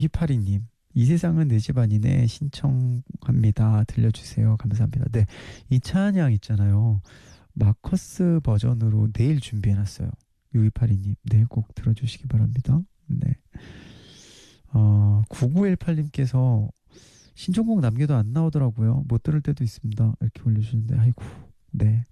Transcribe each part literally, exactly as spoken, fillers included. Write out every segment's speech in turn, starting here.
이파리님, 이 세상은 내 집 아니네 신청합니다. 들려주세요. 감사합니다. 네, 이 찬양 있잖아요. 마커스 버전으로 내일 준비해놨어요. 유이파리님, 내일 꼭 들어주시기 바랍니다. 네. 어, 구구일팔님께서 신청곡 남겨도 안 나오더라고요. 못 들을 때도 있습니다. 이렇게 올려주는데, 아이고, 네.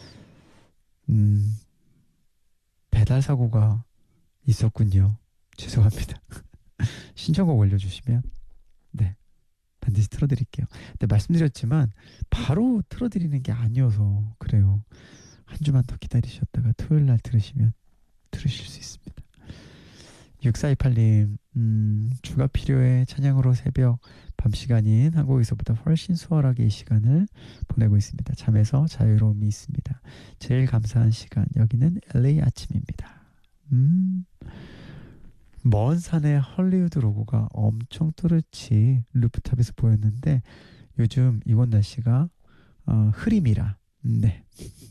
음, 배달 사고가 있었군요. 죄송합니다. 신청곡 올려주시면, 네, 반드시 틀어드릴게요. 근데 말씀드렸지만, 바로 틀어드리는 게 아니어서, 그래요. 한 주만 더 기다리셨다가 토요일 날 들으시면 들으실 수 있습니다. 육사이팔님, 음, 주가 필요해 찬양으로 새벽 밤 시간인 한국에서보다 훨씬 수월하게 이 시간을 보내고 있습니다. 잠에서 자유로움이 있습니다. 제일 감사한 시간, 여기는 엘에이 아침입니다. 음, 먼 산에 헐리우드 로고가 엄청 또렷이 루프탑에서 보였는데 요즘 이곳 날씨가 어, 흐림이라, 네,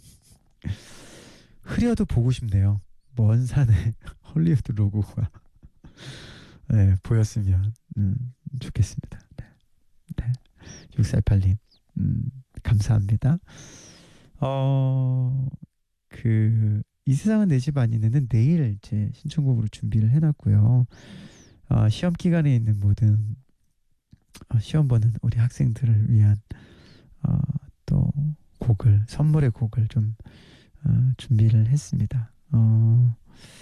흐려도 보고 싶네요. 먼 산에 헐리우드 로고가 네, 보였으면 음, 좋겠습니다. 네, 네. 육사팔님, 음, 감사합니다. 어, 그, 이 세상은 내 집 아니네는 내일 제 신청곡으로 준비를 해놨고요. 어, 시험 기간에 있는 모든 어, 시험 보는 우리 학생들을 위한 어, 또 곡을, 선물의 곡을 좀 어, 준비를 했습니다. 어,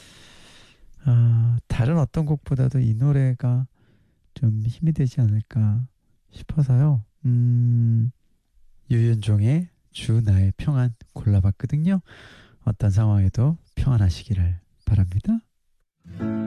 아, 다른 어떤 곡보다도 이 노래가 좀 힘이 되지 않을까 싶어서요. 음, 유윤종의 주 나의 평안 골라봤거든요. 어떤 상황에도 평안하시기를 바랍니다.